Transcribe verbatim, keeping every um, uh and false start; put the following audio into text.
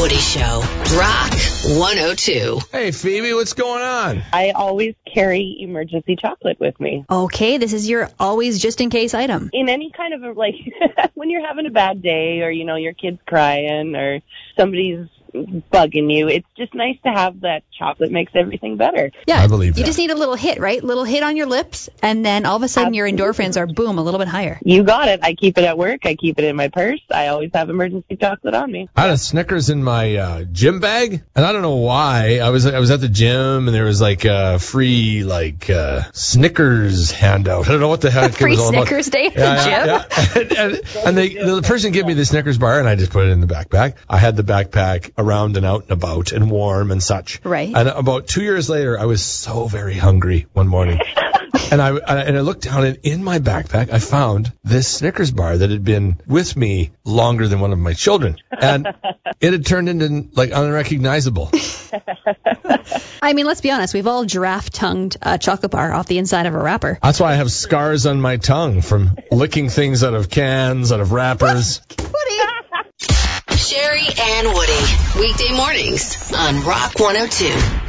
Woody Show. Rock one oh two. Hey, Phoebe, what's going on? I always carry emergency chocolate with me. Okay, this is your always just in case item. In any kind of a, like, when you're having a bad day or, you know, your kid's crying or somebody's bugging you, it's just nice to have that chocolate. Makes everything better. Yeah, I believe you that. just need a little hit, right? Little hit on your lips, and then all of a sudden Absolutely. your endorphins are, boom, a little bit higher. You got it. I keep it at work. I keep it in my purse. I always have emergency chocolate on me. I had a Snickers in my uh, gym bag, and I don't know why. I was I was at the gym, and there was like a free like uh, Snickers handout. I don't know what the heck Free it was all Snickers about. day at the Yeah, gym? yeah, yeah. And, and, and they, the person gave me the Snickers bar, and I just put it in the backpack. I had the backpack around and out and about and warm and such. Right. And about two years later, I was so very hungry one morning. And I, I and I looked down, and in my backpack, I found this Snickers bar that had been with me longer than one of my children. And it had turned into, like, unrecognizable. I mean, let's be honest. We've all giraffe-tongued a chocolate bar off the inside of a wrapper. That's why I have scars on my tongue from licking things out of cans, out of wrappers. Woody! Sherry and Woody. Weekday mornings on Rock one oh two.